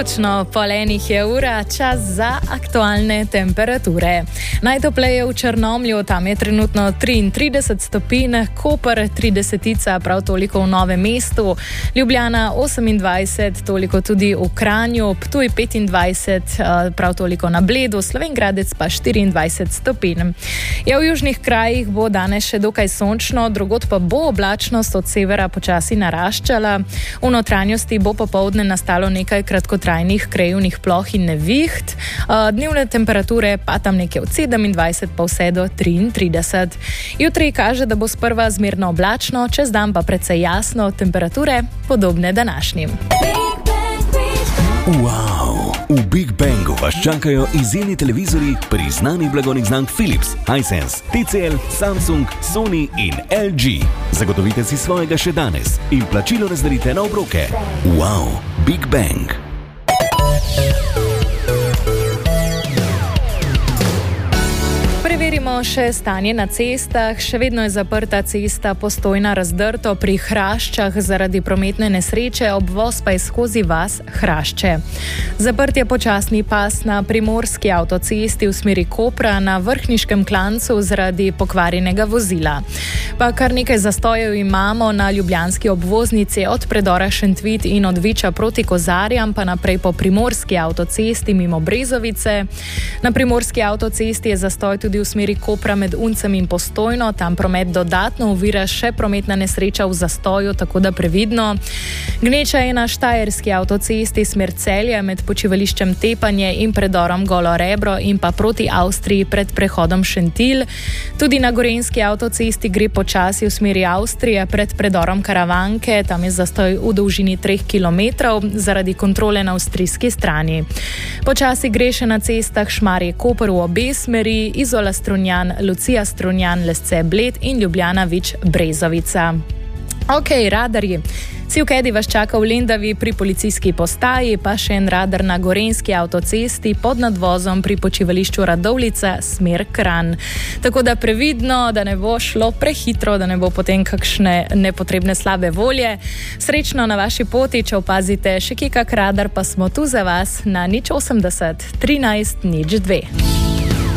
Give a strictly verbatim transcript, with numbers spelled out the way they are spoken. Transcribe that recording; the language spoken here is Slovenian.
Točno pol enih je ura, čas za aktualne temperature. Najtopleje v Črnomlju, tam je trenutno triintrideset stopinj, Koper tridesetica, prav toliko v Novem mestu, Ljubljana osemindvajset, toliko tudi v Kranju, Ptuj petindvajset, prav toliko na Bledu, Slovenj Gradec pa štiriindvajset stopinj. Ja, v južnih krajih bo danes še dokaj sončno, drugod pa bo oblačnost od severa počasi naraščala. V notranjosti bo popoldne nastalo nekaj kratkotrajnih krajevnih ploh in neviht, dnevne temperature pa tam nekje od sedemindvajset pa vse do triintrideset. Jutri kaže, da bo sprva zmerno oblačno, čez dan pa precej jasno, temperature podobne današnjim. Wow! V Big Bangu vas čakajo izjemni televizorji priznanih blagovnih znamk Philips, Hisense, T C L, Samsung, Sony in L G. Zagotovite si svojega še danes in plačilo razdelite na obroke. Wow! Big Bang. Preverimo še stanje na cestah. Še vedno je zaprta cesta Postojna-Razdrto pri Hraščah zaradi prometne nesreče, obvoz pa je skozi vas Hrašče. Zaprt je počasni pas na primorski avtocesti v smeri Kopra na Vrhniškem klancu zaradi pokvarjenega vozila. Pa kar nekaj zastojev imamo na ljubljanski obvoznici od predora Šentvit in od Viča proti Kozarjam, pa naprej po primorski avtocesti mimo Brezovice. Na primorski avtocesti je zastoj tudi v smeri Kopra med Uncem in Postojno, tam promet dodatno ovira še prometna nesreča v zastoju, tako da previdno. Gneča je na štajerski avtocesti smer Celja med počivališčem Tepanje in predorom Golo Rebro in pa proti Avstriji pred prehodom Šentilj. Tudi na gorenjski avtocesti gre počasi v smeri Avstrije pred predorom Karavanke, tam je zastoj v dolžini treh kilometrov zaradi kontrole na avstrijski strani. Počasi gre še na cestah Šmarje-Koper v obe smeri, Izola Strunjan, Lucija Strunjan, Lesce Bled in Ljubljana Vič Brezovica. Ok, radarji. Sivkedi vas čaka v Lendavi pri policijski postaji, pa še en radar na gorenjski avtocesti pod nadvozom pri počivališču Radovljica smer Kranj. Tako da previdno, da ne bo šlo prehitro, da ne bo potem kakšne nepotrebne slabe volje. Srečno na vaši poti, če opazite še kak radar, pa smo tu za vas na nič osemdeset trinajst nič dve.